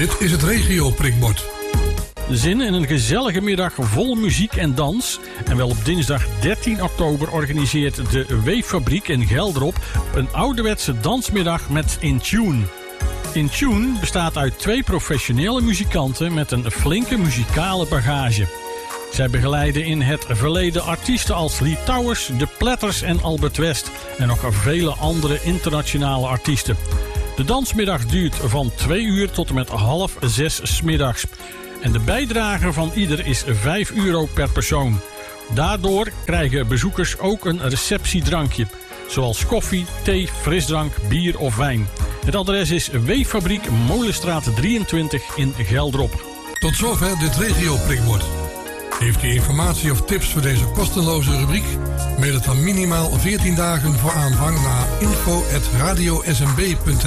Dit is het regio-prikbord. Zin in een gezellige middag vol muziek en dans. En wel op dinsdag 13 oktober organiseert de Weeffabriek in Geldrop een ouderwetse dansmiddag met In Tune. In Tune bestaat uit 2 professionele muzikanten met een flinke muzikale bagage. Zij begeleiden in het verleden artiesten als Lee Towers, The Platters en Albert West. En nog vele andere internationale artiesten. De dansmiddag duurt van 2 uur tot en met 5:30 'smiddags. En de bijdrage van ieder is €5 per persoon. Daardoor krijgen bezoekers ook een receptiedrankje. Zoals koffie, thee, frisdrank, bier of wijn. Het adres is Weeffabriek Molenstraat 23 in Geldrop. Tot zover dit regio-prikbord. Heeft u informatie of tips voor deze kostenloze rubriek? Mail het dan minimaal 14 dagen voor aanvang naar info@radiosmb.nl.